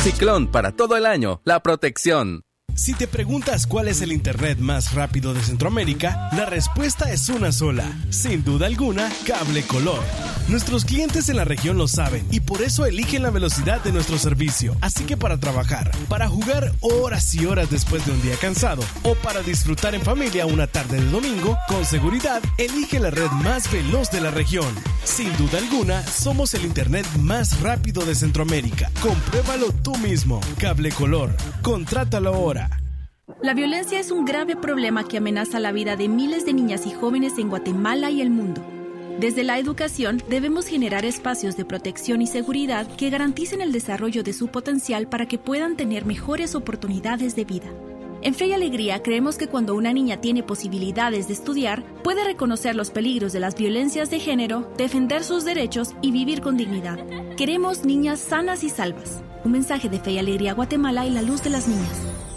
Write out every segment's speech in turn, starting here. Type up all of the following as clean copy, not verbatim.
Ciclón para todo el año, la protección. Si te preguntas cuál es el internet más rápido de Centroamérica, la respuesta es una sola. Sin duda alguna, Cable Color. Nuestros clientes en la región lo saben y por eso eligen la velocidad de nuestro servicio. Así que para trabajar, para jugar horas y horas después de un día cansado o para disfrutar en familia una tarde de domingo, con seguridad, elige la red más veloz de la región. Sin duda alguna, somos el internet más rápido de Centroamérica. Compruébalo tú mismo. Cable Color. Contrátalo ahora. La violencia es un grave problema que amenaza la vida de miles de niñas y jóvenes en Guatemala y el mundo. Desde la educación debemos generar espacios de protección y seguridad que garanticen el desarrollo de su potencial para que puedan tener mejores oportunidades de vida. En Fe y Alegría creemos que cuando una niña tiene posibilidades de estudiar, puede reconocer los peligros de las violencias de género, defender sus derechos y vivir con dignidad. Queremos niñas sanas y salvas. Un mensaje de Fe y Alegría Guatemala y la luz de las niñas.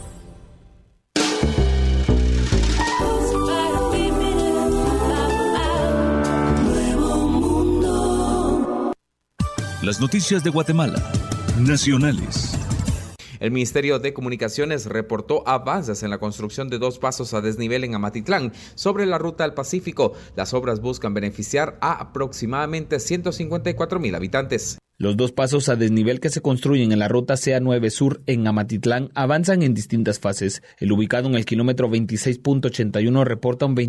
Las noticias de Guatemala, nacionales. El Ministerio de Comunicaciones reportó avances en la construcción de 2 pasos a desnivel en Amatitlán sobre la ruta al Pacífico. Las obras buscan beneficiar a aproximadamente 154,000 habitantes. Los 2 pasos a desnivel que se construyen en la ruta CA9 Sur en Amatitlán avanzan en distintas fases. El ubicado en el kilómetro 26.81 reporta un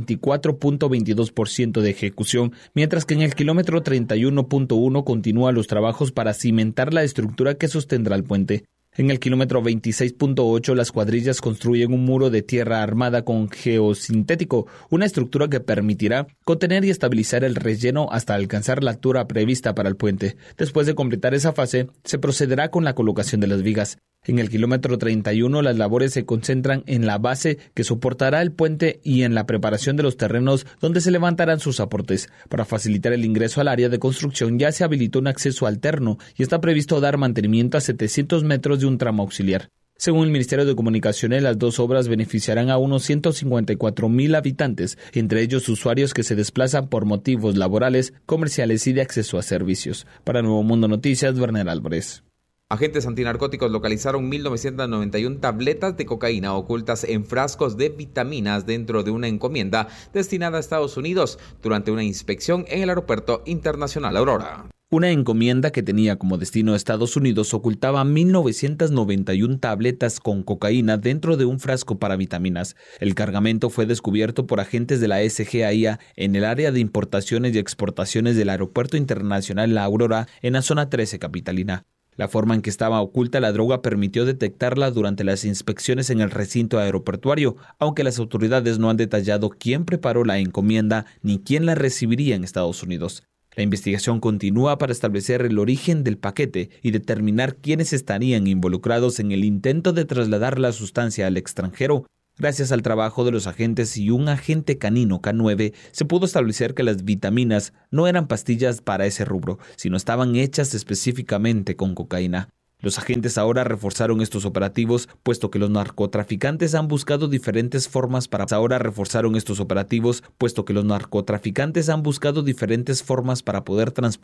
24.22% de ejecución, mientras que en el kilómetro 31.1 continúan los trabajos para cimentar la estructura que sostendrá el puente. En el kilómetro 26.8 las cuadrillas construyen un muro de tierra armada con geosintético, una estructura que permitirá contener y estabilizar el relleno hasta alcanzar la altura prevista para el puente. Después de completar esa fase, se procederá con la colocación de las vigas. En el kilómetro 31 las labores se concentran en la base que soportará el puente y en la preparación de los terrenos donde se levantarán sus aportes. Para facilitar el ingreso al área de construcción ya se habilitó un acceso alterno y está previsto dar mantenimiento a 700 metros de un tramo auxiliar. Según el Ministerio de Comunicaciones, las 2 obras beneficiarán a unos 154,000 habitantes, entre ellos usuarios que se desplazan por motivos laborales, comerciales y de acceso a servicios. Para Nuevo Mundo Noticias, Werner Álvarez. Agentes antinarcóticos localizaron 1,991 tabletas de cocaína ocultas en frascos de vitaminas dentro de una encomienda destinada a Estados Unidos durante una inspección en el Aeropuerto Internacional Aurora. Una encomienda que tenía como destino a Estados Unidos ocultaba 1,991 tabletas con cocaína dentro de un frasco para vitaminas. El cargamento fue descubierto por agentes de la SGAIA en el área de importaciones y exportaciones del Aeropuerto Internacional La Aurora en la zona 13 capitalina. La forma en que estaba oculta la droga permitió detectarla durante las inspecciones en el recinto aeroportuario, aunque las autoridades no han detallado quién preparó la encomienda ni quién la recibiría en Estados Unidos. La investigación continúa para establecer el origen del paquete y determinar quiénes estarían involucrados en el intento de trasladar la sustancia al extranjero. Gracias al trabajo de los agentes y un agente canino K9, se pudo establecer que las vitaminas no eran pastillas para ese rubro, sino estaban hechas específicamente con cocaína. Los agentes ahora reforzaron estos operativos, puesto que los narcotraficantes han buscado diferentes formas para poder transportar